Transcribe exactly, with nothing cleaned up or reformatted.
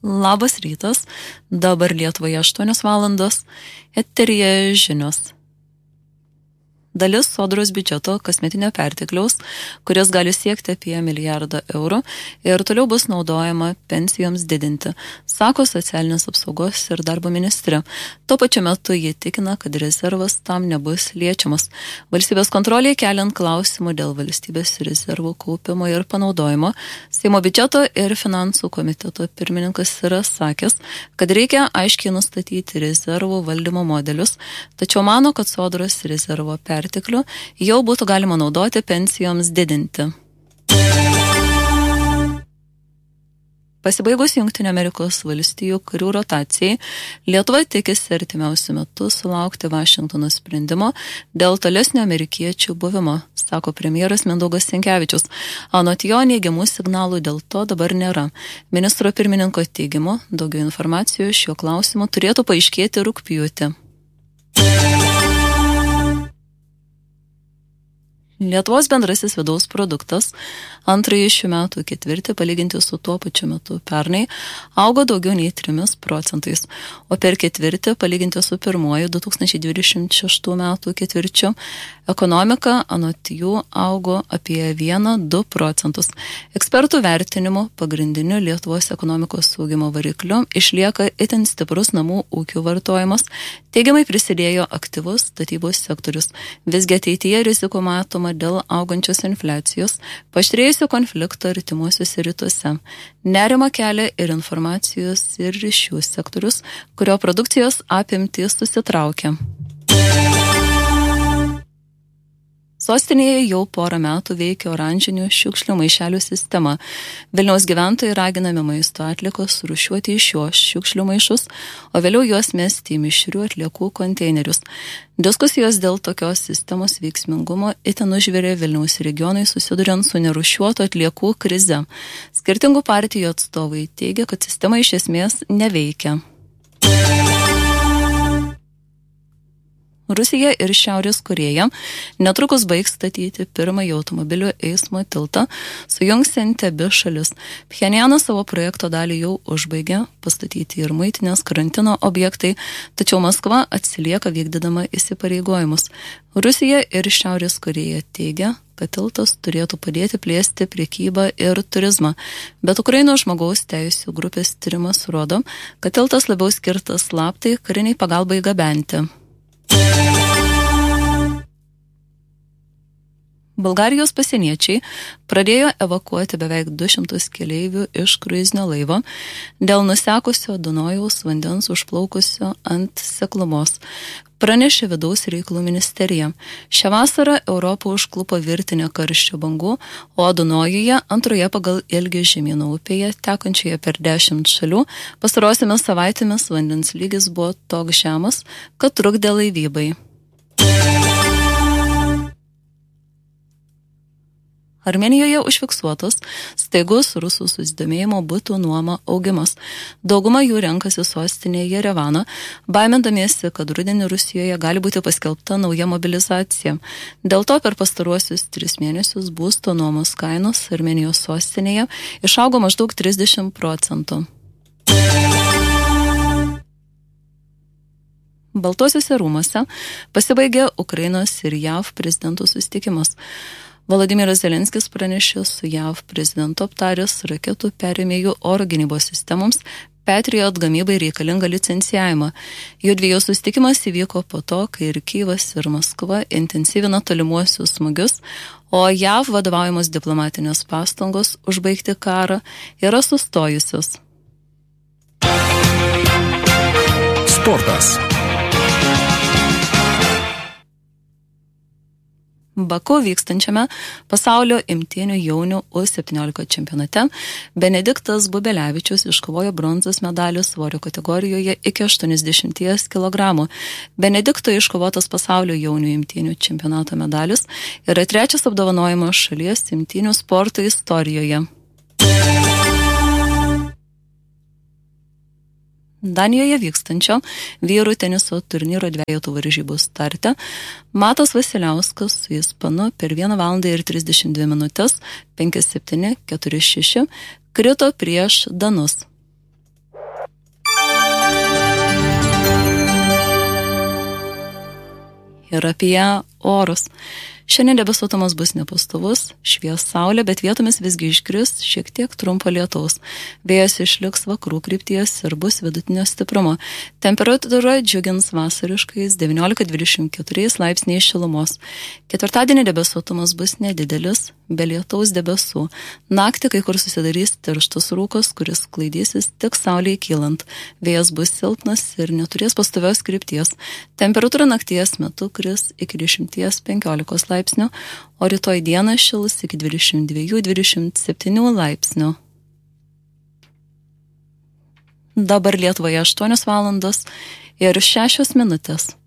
Labas rytas, dabar Lietuvoje aštuonios valandos, eteryje žinios. Dalis sodros biudžeto kasmetinio pertekliaus, kuris gali siekti apie milijardą eurų ir toliau bus naudojama pensijoms didinti, sako socialinės apsaugos ir darbo ministrė. Tuo pačiu metu jie tikina, kad rezervas tam nebus liečiamas. Valstybės kontrolė keliant klausimų dėl valstybės rezervų kaupimo ir panaudojimo, Seimo biudžeto ir finansų komiteto pirmininkas yra sakęs, kad reikia aiškiai nustatyti rezervų valdymo modelius, tačiau mano, kad sodros rezervo perteklių jau būtų galima naudoti pensijoms didinti. Pasibaigus Jungtinių Amerikos valstijų karių rotacijai, Lietuva tikisi artimiausiu metu sulaukti Vašingtono sprendimo dėl tolesnio amerikiečių buvimo, sako premjeras Mindaugas Sinkevičius. Anot jo neigiamų signalų dėl to dabar nėra. Ministro pirmininko teigimu, daugiau informacijos šiuo klausimu turėtų paaiškėti rugpjūtį. Lietuvos bendrasis vidaus produktas antrąjį šių metų ketvirtį palyginti su tuo pačiu metu pernai augo daugiau nei trimis procentais, o per ketvirtį palyginti su pirmuoju du tūkstančiai dvidešimt šeštų metų ketvirčiu ekonomika anot jų augo apie vieną du procentus. Ekspertų vertinimu pagrindiniu Lietuvos ekonomikos augimo varikliu išlieka itin stiprus namų ūkių vartojimas, teigiamai prisidėjo aktyvus statybos sektorius. Visgi ateityje rizikų matoma dėl augančios infliacijos, paaštrėjusio konflikto artimuosiuose rytuose. Nerima kelia ir informacijos ir ryšių sektorius, kurio produkcijos apimtys susitraukia. Sostinėje jau porą metų veikia oranžinių šiukšlių maišelių sistema. Vilniaus gyventojai raginami maisto atliekos rūšiuoti iš šios šiukšlių maišus, o vėliau juos mesti į mišrių atliekų konteinerius. Diskusijos dėl tokios sistemos veiksmingumo itin užvirė Vilniaus regionai susiduriant su nerūšiuoto atliekų krize. Skirtingų partijų atstovai teigia, kad sistema iš esmės neveikia. Rusija ir Šiaurės Korėja netrukus baigs statyti pirmąjį automobilių eismo tiltą, sujungsiantį abi šalis. Pchenjanas savo projekto dalį jau užbaigė, pastatyti ir muitinės karantino objektai, tačiau Maskva atsilieka vykdydama įsipareigojimus. Rusija ir Šiaurės Korėja teigia, kad tiltas turėtų padėti plėsti prekybą ir turizmą, bet Ukrainos žmogaus teisių grupės tyrimas rodo, kad tiltas labiau skirtas slaptai kariniai pagalbai gabenti. Bulgarijos pasieniečiai pradėjo evakuoti beveik du šimtus keleivių iš kruizinio laivo dėl nusekusio Dunojaus vandens užplaukusio ant seklumos, pranešė vidaus reikalų ministerija. Šią vasarą Europą užklupo virtinė karščio bangų, o Dunojuje, antroje pagal ilgį žemyno upėje, tekančioje per dešimt šalių, pastarosiamis savaitėmis vandens lygis buvo toks žemas, kad trukdė laivybai. Armėnijoje užfiksuotas staigus rusų susidomėjimo butų nuoma augimas. Dauguma jų renkasi sostinėje Jerevaną, baimindamiesi, kad rudenį Rusijoje gali būti paskelbta nauja mobilizacija. Dėl to per pastaruosius tris mėnesius būsto nuomos kainos Armėnijos sostinėje išaugo maždaug trisdešimt procentų. Baltuosiuose rūmuose pasibaigė Ukrainos ir J A V prezidentų susitikimas. Volodymyras Zelenskis pranešė su J A V prezidentu aptaręs raketų perėmėjų oro gynybos sistemoms Patriot gamybai reikalingą licencijavimą. Jų dviejų susitikimas įvyko po to, kai ir Kyjivas ir Maskva intensyvina tolimuosius smūgius, o J A V vadovaujamos diplomatinės pastangos užbaigti karą yra sustojusios. Sportas. Baku vykstančiame pasaulio imtynių jaunių U septyniolika čempionate Benediktas Bubelevičius iškovojo bronzos medalį svorio kategorijoje iki aštuoniasdešimt kilogramų. Benedikto iškovotas pasaulio jaunių imtynių čempionato medalis yra trečias apdovanojimas šalies imtynių sporto istorijoje. Danijoje vykstančio vyrų teniso turnyro dvejetų varžybų starte Matas Vasiliauskas su Ispanu per vieną valandą ir trisdešimt dvi minutės penki septyni keturi šeši krito prieš danus. Ir apie orus. Šiandien debesuotumas bus nepastovus, švies saulė, bet vietomis visgi iškris šiek tiek trumpo lietaus. Vėjas išliks vakarų krypties ir bus vidutinio stiprumo. Temperatūra džiugins vasariškais devyniolika dvidešimt keturi laipsniais šilumos. Ketvirtadienį debesuotumas bus nedidelis, be lietaus debesų. Naktį kai kur susidarys tirštas rūkas, kuris sklaidysis tik saulei kylant. Vėjas bus silpnas ir neturės pastovios krypties. Temperatūra nakties metu kris iki dvidešimt penkiolika laipsnių, o rytoj dieną šils iki dvidešimt du dvidešimt septyni laipsnių. Dabar Lietuvoje aštuonios valandos ir šešios minutės.